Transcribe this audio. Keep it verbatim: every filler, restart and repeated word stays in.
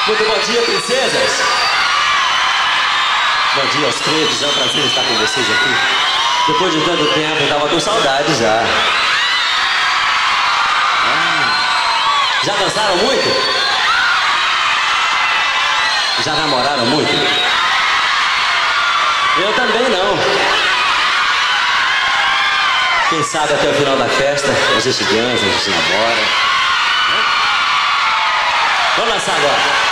Muito bom dia, princesas. Bom dia aos pretos, é um prazer estar com vocês aqui. Depois de tanto tempo, eu tava com saudade já. Ah. Já dançaram muito? Já namoraram muito? Eu também não. Quem sabe até o final da festa a gente dança, a gente namora. Vamos dançar agora.